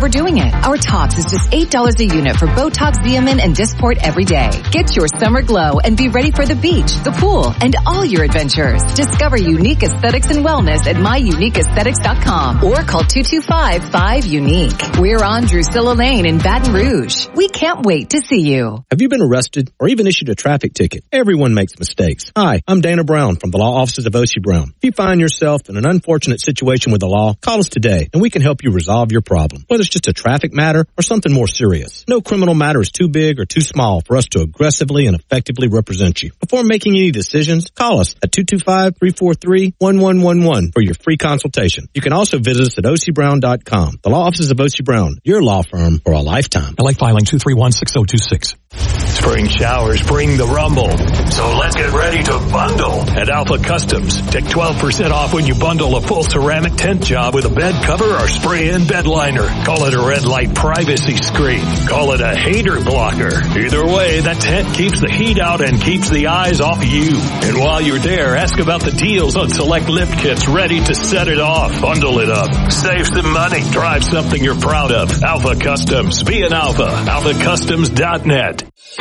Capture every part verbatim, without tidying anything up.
overdoing it. Our tops is just eight dollars a unit for Botox, Xeomin, and Dysport every day. Get your summer glow and be ready for the beach, the pool, and all your adventures. Discover unique aesthetics and wellness at my unique aesthetics dot com or call two two five, five, unique. We're on Drusilla Lane in Baton Rouge. We can't wait to see you. Have you been arrested or even issued a traffic ticket? Everyone makes mistakes. Hi, I'm Dana Brown from the law offices of O C Brown. If you find yourself in an unfortunate situation with the law, call us today and we can help you resolve your problem, whether it's just a traffic matter or something more serious. No criminal matter is too big or too small for us to aggressively and effectively represent you. Before making any decisions, call us at two two five, three four three, one one one one for your free consultation. You can also visit us at O C Brown dot com. The law offices of O C Brown, your law firm for a lifetime. L A filing two three one, six zero two six. Spring showers bring the rumble. So let's get ready to bundle at Alpha Customs. Take twelve percent off when you bundle a full ceramic tent job with a bed cover or spray-in bed liner. Call it a red light privacy screen. Call it a hater blocker. Either way, that tent keeps the heat out and keeps the eyes off you. And while you're there, ask about the deals on select lift kits ready to set it off. Bundle it up. Save some money. Drive something you're proud of. Alpha Customs. Be an Alpha. alpha customs dot net.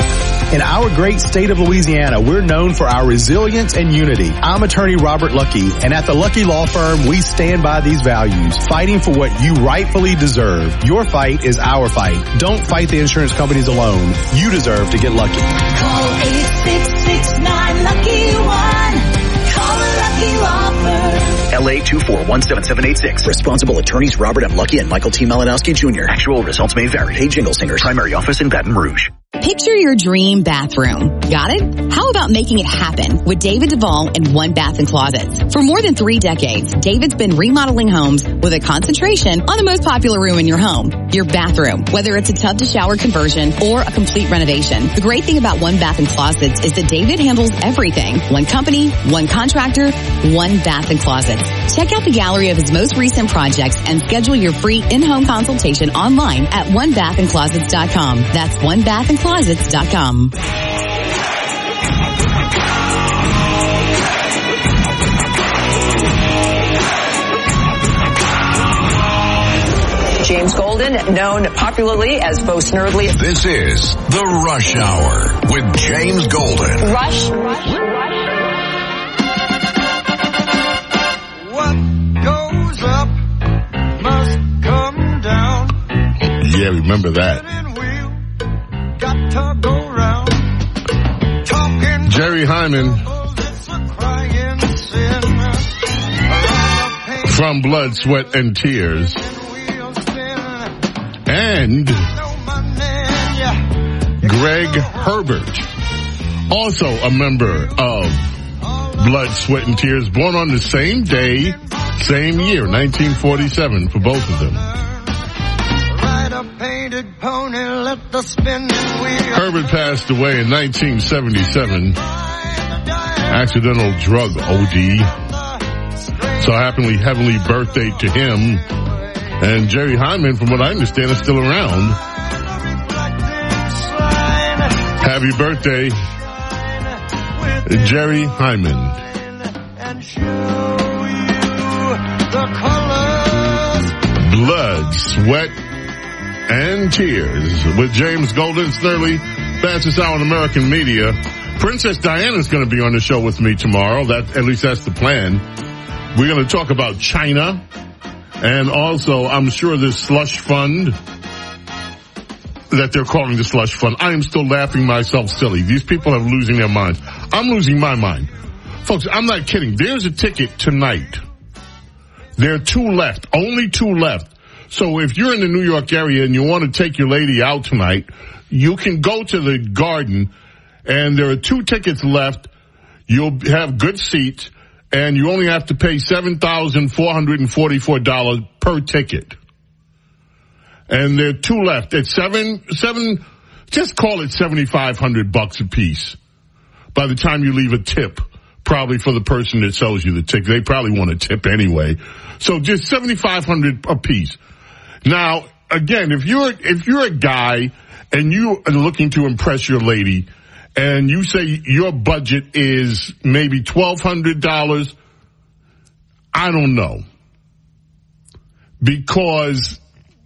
In our great state of Louisiana, we're known for our resilience and unity. I'm attorney Robert Lucky, and at the Lucky Law Firm, we stand by these values, fighting for what you rightfully deserve. Your fight is our fight. Don't fight the insurance companies alone. You deserve to get lucky. Call eight six six nine, lucky one. Call the Lucky Law Firm. L A two four one seven seven eight six. Responsible attorneys Robert M. Lucky and Michael T. Malinowski, Junior Actual results may vary. Hey, Jingle Singers. Primary office in Baton Rouge. Picture your dream bathroom. Got it? How about making it happen with David Duvall and One Bath and Closets? For more than three decades, David's been remodeling homes with a concentration on the most popular room in your home, your bathroom, whether it's a tub to shower conversion or a complete renovation. The great thing about One Bath and Closets is that David handles everything. One company, one contractor, One Bath and Closets. Check out the gallery of his most recent projects and schedule your free in-home consultation online at one bath and closets dot com. That's one bath and closets dot com. James Golden, known popularly as Bo Snerdley. This is The Rush Hour with James Golden. Rush, Rush, Rush. What goes up must come down. Yeah, remember that. Got to go round. Talking Jerry Hyman from Blood, Sweat, and Tears. And Greg Herbert, also a member of Blood, Sweat, and Tears, born on the same day, same year, nineteen forty-seven, for both of them. Herbert passed away in nineteen seventy-seven, accidental drug O D. So happily heavenly birthday to him. And Jerry Hyman, from what I understand, is still around. Happy birthday, Jerry Hyman. Blood, Sweat, and Tears with James Golden, Snerdley, fastest hour in American media. Princess Diana's going to be on the show with me tomorrow. That, at least that's the plan. We're going to talk about China. And also, I'm sure this slush fund that they're calling the slush fund, I am still laughing myself silly. These people are losing their minds. I'm losing my mind. Folks, I'm not kidding. There's a ticket tonight. There are two left, only two left. So if you're in the New York area and you want to take your lady out tonight, you can go to the Garden, and there are two tickets left. You'll have good seats. And you only have to pay seven thousand four hundred forty-four dollars per ticket. And there are two left. It's seven, seven, just call it seventy-five hundred bucks a piece. By the time you leave a tip, probably for the person that sells you the ticket. They probably want a tip anyway. So just seventy-five hundred a piece. Now, again, if you're, if you're a guy and you are looking to impress your lady, and you say your budget is maybe twelve hundred dollars, I don't know. Because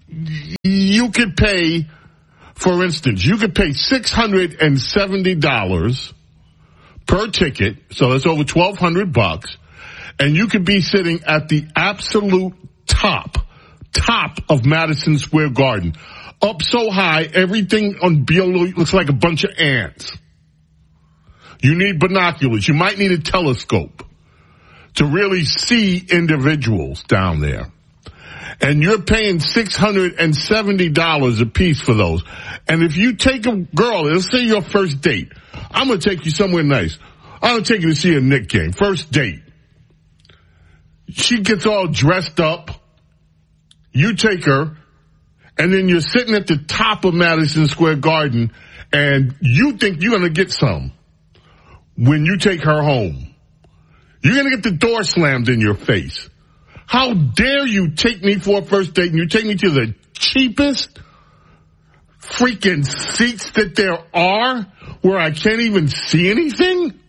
you could pay, for instance, you could pay six hundred seventy dollars per ticket, so that's over twelve hundred bucks, and you could be sitting at the absolute top, top of Madison Square Garden. Up so high, everything on B L O looks like a bunch of ants. You need binoculars. You might need a telescope to really see individuals down there. And you're paying six hundred seventy dollars a piece for those. And if you take a girl, let's say your first date, I'm going to take you somewhere nice. I'm going to take you to see a Knicks game. First date. She gets all dressed up. You take her. And then you're sitting at the top of Madison Square Garden, and you think you're going to get some when you take her home. You're going to get the door slammed in your face. How dare you take me for a first date and you take me to the cheapest freaking seats that there are where I can't even see anything?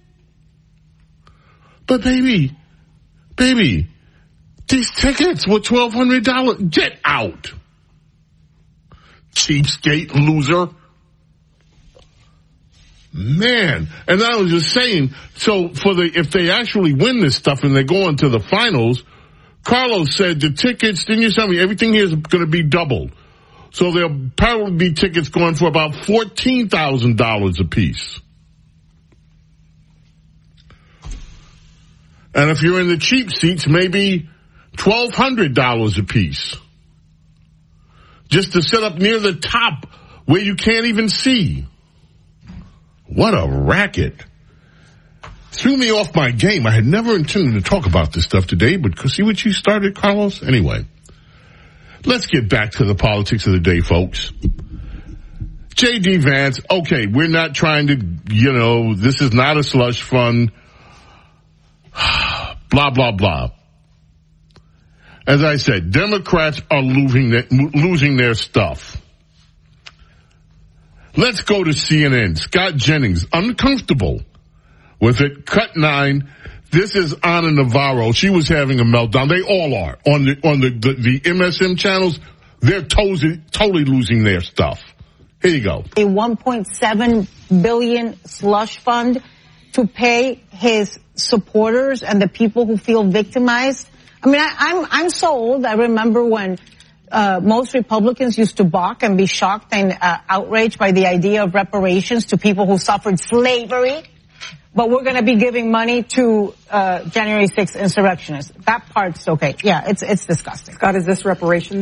But baby, baby, these tickets were twelve hundred dollars. Get out. Cheapskate loser. Man. And I was just saying, so for the, if they actually win this stuff and they go into the finals, Carlos said the tickets, didn't you tell me, everything here is going to be doubled. So there'll probably be tickets going for about fourteen thousand dollars a piece. And if you're in the cheap seats, maybe twelve hundred dollars a piece. Just to sit up near the top where you can't even see. What a racket. Threw me off my game. I had never intended to talk about this stuff today, but see what you started, Carlos? Anyway, let's get back to the politics of the day, folks. J D. Vance, okay, we're not trying to, you know, this is not a slush fund. Blah, blah, blah. As I said, Democrats are losing their, losing their stuff. Let's go to C N N. Scott Jennings, uncomfortable with it. Cut nine. This is Ana Navarro. She was having a meltdown. They all are. On the on the, the, the M S M channels, they're totally, totally losing their stuff. Here you go. A one point seven billion dollars slush fund to pay his supporters and the people who feel victimized. I mean, I, I'm I'm so old. I remember when uh, most Republicans used to balk and be shocked and uh, outraged by the idea of reparations to people who suffered slavery. But we're going to be giving money to uh, January sixth insurrectionists. That part's okay. Yeah, it's it's disgusting. Scott, is this reparations?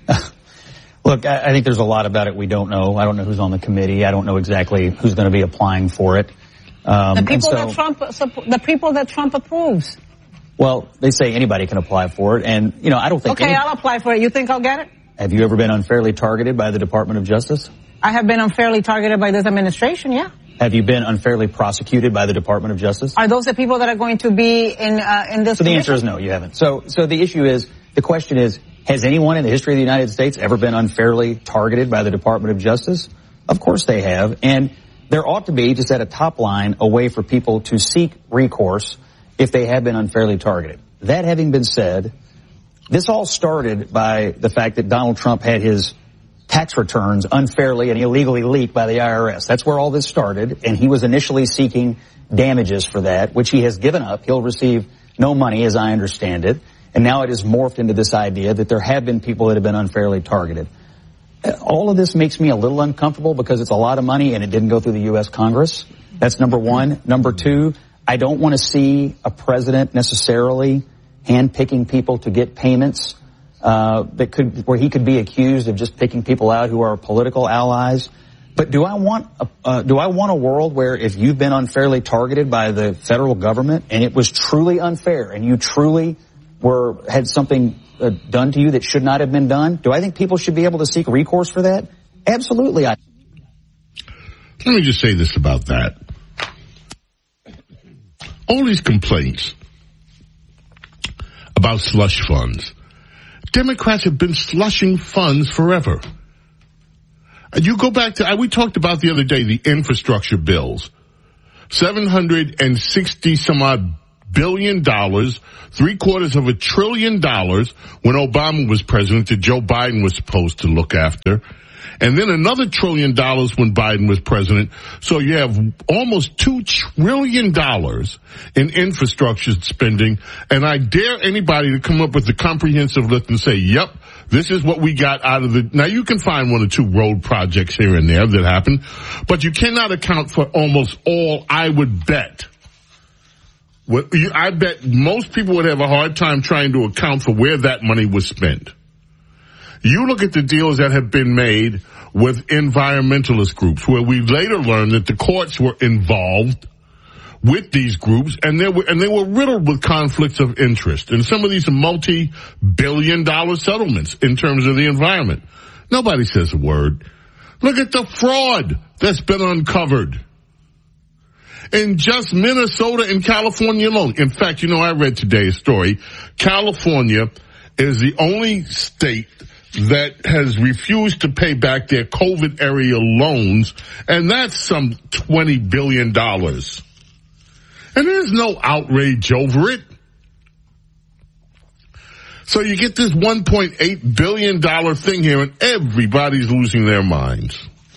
Look, I, I think there's a lot about it we don't know. I don't know who's on the committee. I don't know exactly who's going to be applying for it. Um, the people so, that Trump, the people that Trump approves. Well, they say anybody can apply for it, and you know, I don't think. Okay, any, I'll apply for it. You think I'll get it? Have you ever been unfairly targeted by the Department of Justice? I have been unfairly targeted by this administration. Yeah. Have you been unfairly prosecuted by the Department of Justice? Are those the people that are going to be in uh, in this? So the commission? answer is no, you haven't. So, so the issue is, the question is, has anyone in the history of the United States ever been unfairly targeted by the Department of Justice? Of course they have, and there ought to be, just at a top line, a way for people to seek recourse if they have been unfairly targeted. That having been said, this all started by the fact that Donald Trump had his tax returns unfairly and illegally leaked by the I R S. That's where all this started, and he was initially seeking damages for that, which he has given up. He'll receive no money, as I understand it, and now it has morphed into this idea that there have been people that have been unfairly targeted. All of this makes me a little uncomfortable because it's a lot of money and it didn't go through the U S Congress. That's number one. Number two, I don't want to see a president necessarily handpicking people to get payments uh, that could, where he could be accused of just picking people out who are political allies. But do I want a, uh, do I want a world where if you've been unfairly targeted by the federal government and it was truly unfair and you truly were had something uh, done to you that should not have been done, do I think people should be able to seek recourse for that? Absolutely. I. Let me just say this about that. All these complaints about slush funds. Democrats have been slushing funds forever. You go back to, we talked about the other day, the infrastructure bills. seven hundred sixty some odd billion dollars, three quarters of a trillion dollars when Obama was president that Joe Biden was supposed to look after. And then another trillion dollars when Biden was president. So you have almost two trillion dollars in infrastructure spending. And I dare anybody to come up with a comprehensive list and say, yep, this is what we got out of the, now you can find one or two road projects here and there that happen, but you cannot account for almost all, I would bet. I bet most people would have a hard time trying to account for where that money was spent. You look at the deals that have been made with environmentalist groups, where we later learned that the courts were involved with these groups, and they were and they were riddled with conflicts of interest. And some of these are multi-billion dollar settlements in terms of the environment. Nobody says a word. Look at the fraud that's been uncovered in just Minnesota and California alone. In fact, you know, I read today a story. California is the only state that has refused to pay back their COVID area loans, and that's some twenty billion dollars. And there's no outrage over it. So you get this one point eight billion dollars thing here, and everybody's losing their minds.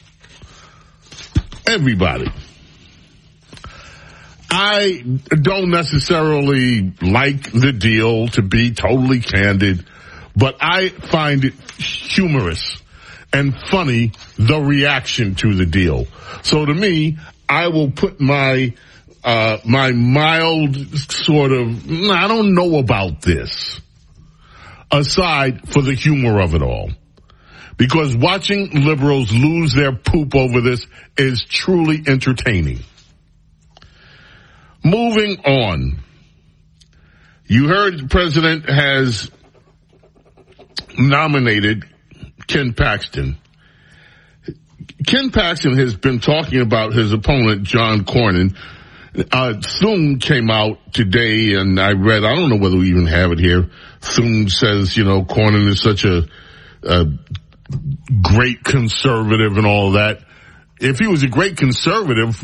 Everybody. I don't necessarily like the deal, to be totally candid, but I find it humorous and funny, the reaction to the deal. So to me, I will put my uh my mild sort of, I don't know about this, aside for the humor of it all. Because watching liberals lose their poop over this is truly entertaining. Moving on. You heard the president has nominated Ken Paxton. Ken Paxton has been talking about his opponent, John Cornyn. Uh, Thune came out today, and I read, I don't know whether we even have it here. Thune says, you know, Cornyn is such a, a great conservative and all that. If he was a great conservative,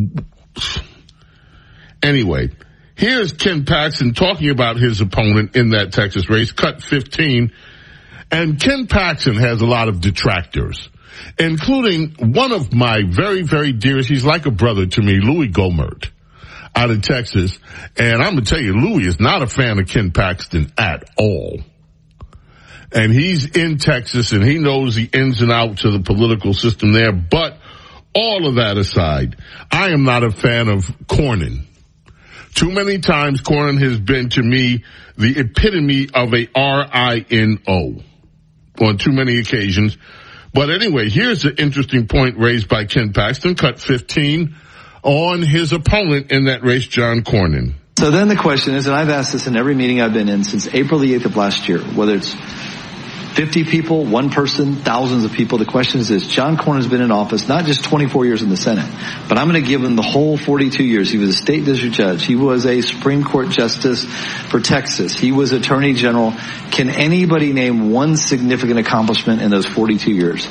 anyway, here's Ken Paxton talking about his opponent in that Texas race, cut fifteen. And Ken Paxton has a lot of detractors, including one of my very, very dearest, he's like a brother to me, Louis Gohmert, out of Texas. And I'm going to tell you, Louis is not a fan of Ken Paxton at all. And he's in Texas, and he knows the ins and outs of the political system there. But all of that aside, I am not a fan of Cornyn. Too many times Cornyn has been, to me, the epitome of a R I N O on too many occasions. But anyway, here's the interesting point raised by Ken Paxton, cut fifteen, on his opponent in that race, John Cornyn. So then the question is, and I've asked this in every meeting I've been in since April the eighth of last year, whether it's fifty people, one person, thousands of people, the question is this: John Cornyn's been in office not just twenty-four years in the Senate, but I'm going to give him the whole forty-two years. He was a state district judge. He was a Supreme Court justice for Texas. He was attorney general. Can anybody name one significant accomplishment in those forty-two years?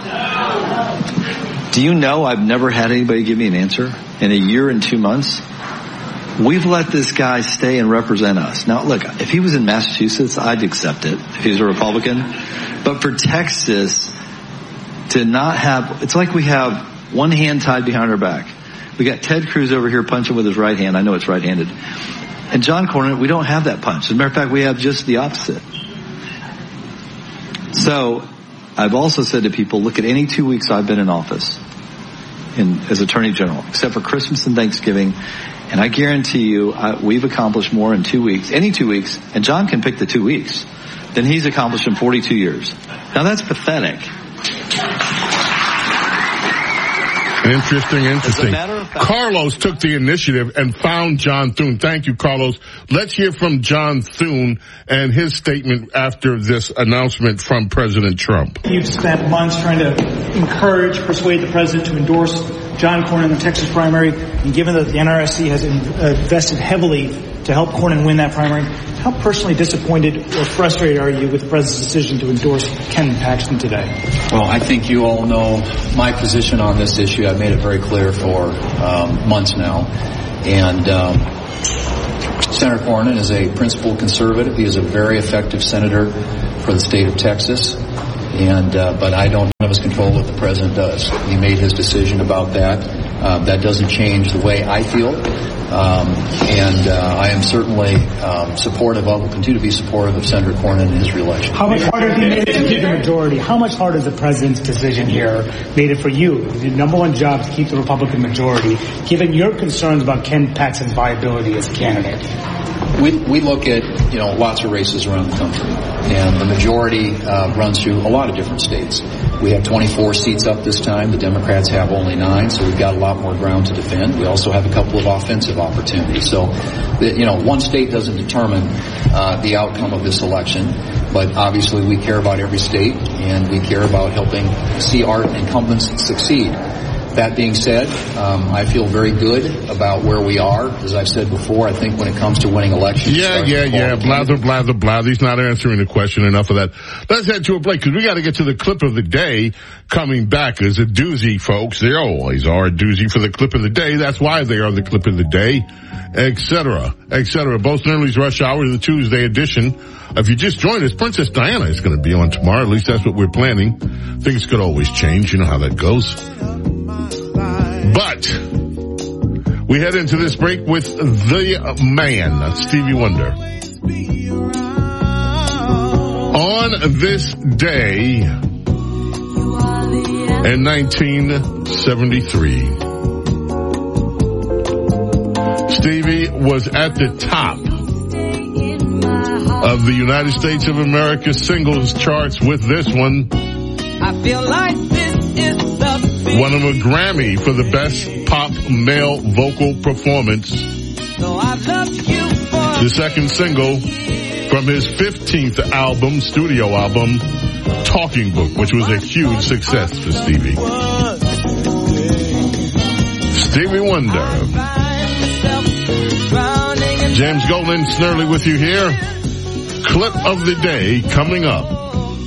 Do you know I've never had anybody give me an answer in a year and two months? We've let this guy stay and represent us. Now, look, if he was in Massachusetts, I'd accept it if he's a Republican. But for Texas to not have, it's like we have one hand tied behind our back. We got Ted Cruz over here punching with his right hand. I know it's right-handed. And John Cornyn, we don't have that punch. As a matter of fact, we have just the opposite. So I've also said to people, look at any two weeks I've been in office in, as Attorney General, except for Christmas and Thanksgiving. And I guarantee you, I, we've accomplished more in two weeks, any two weeks, and John can pick the two weeks, than he's accomplished in forty-two years. Now that's pathetic. Interesting, interesting. Carlos took the initiative and found John Thune. Thank you, Carlos. Let's hear from John Thune and his statement after this announcement from President Trump. You've spent months trying to encourage, persuade the president to endorse John Cornyn in the Texas primary, and given that the N R S C has invested heavily to help Cornyn win that primary, how personally disappointed or frustrated are you with the president's decision to endorse Ken Paxton today? Well, I think you all know my position on this issue. I've made it very clear for um, months now. And um, Senator Cornyn is a principled conservative. He is a very effective senator for the state of Texas. And uh, but I don't have his control what the president does. He made his decision about that. Uh, that doesn't change the way I feel. Um, and uh, I am certainly um, supportive of, will continue to be supportive of Senator Cornyn and his reelection. How much harder has he made it to keep the majority? How much harder has the president's decision here made it for you? The number one job is to keep the Republican majority, given your concerns about Ken Paxton's viability as a candidate. We we look at, you know, lots of races around the country, and the majority uh, runs through a lot of different states. We have twenty-four seats up this time. The Democrats have only nine, so we've got a lot more ground to defend. We also have a couple of offensive opportunities. So, the, you know, one state doesn't determine uh, the outcome of this election, but obviously we care about every state, and we care about helping see our incumbents succeed. That being said, um, I feel very good about where we are. As I've said before, I think when it comes to winning elections... Yeah, yeah, yeah. Blather, blather, blather. He's not answering the question. Enough of that. Let's head to a break, because we got to get to the clip of the day coming back. As a doozy, folks. They always are a doozy for the clip of the day. That's why they are the clip of the day, et cetera, et cetera. Bo Snerdly's Rush Hour, the Tuesday edition. If you just joined us, Princess Diana is going to be on tomorrow. At least that's what we're planning. Things could always change. You know how that goes. But we head into this break with the man, Stevie Wonder. On this day in nineteen seventy-three, Stevie was at the top of the United States of America singles charts with this one. I feel like this is the won him a Grammy for the best pop male vocal performance. So I've loved you for the second single from his fifteenth album, studio album, Talking Book, which was a huge success for Stevie. Stevie Wonder. James Golden, Snerdly with you here. Clip of the day coming up.